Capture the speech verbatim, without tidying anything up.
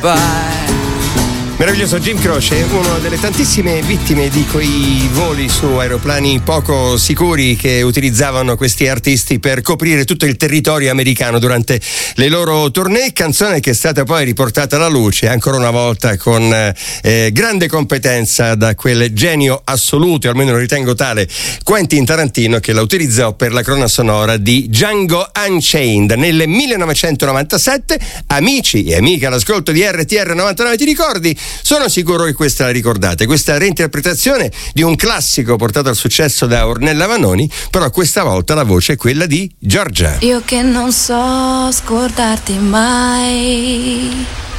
Meraviglioso Jim Croce, una delle tantissime vittime di quei voli su aeroplani poco sicuri che utilizzavano questi artisti per coprire tutto il territorio americano durante le loro tournée, canzone che è stata poi riportata alla luce ancora una volta con eh, grande competenza da quel genio assoluto, almeno lo ritengo tale, Quentin Tarantino, che la utilizzò per la colonna sonora di Django Unchained nel millenovecentonovantasette. Amici e amiche all'ascolto di R T R novantanove, ti ricordi? Sono sicuro che questa la ricordate, questa reinterpretazione di un classico portato al successo da Ornella Vanoni, però questa volta la voce è quella di Giorgia. Io che non so scordarti mai,